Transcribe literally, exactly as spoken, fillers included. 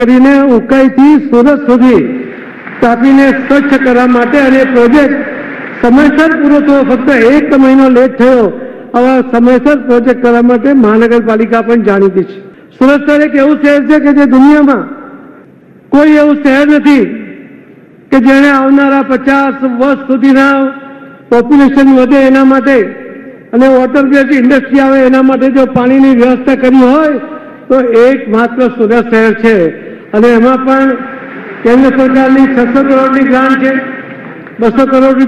કરીને ઉકાઈથી સુરત સુધી તાપીને સ્વચ્છ કરવા માટે અને પ્રોજેક્ટ સમયસર પૂરો થયો, ફક્ત એક મહિનો લેટ થયો. આવા સમયસર પ્રોજેક્ટ કરવા માટે મહાનગરપાલિકા પણ જાણીતી છે. સુરત શહેર એક એવું શહેર છે કે જે દુનિયામાં કોઈ એવું શહેર નથી કે જેણે આવનારા પચાસ વર્ષ સુધીના પોપ્યુલેશન વધે એના માટે અને વોટર બેઝ ઇન્ડસ્ટ્રી આવે એના માટે જો પાણીની વ્યવસ્થા કરી હોય તો એકમાત્ર સુરત શહેર છે. અને એમાં પણ કેન્દ્ર સરકારની છસો કરોડની ગ્રાન્ટ છે, બસો કરોડ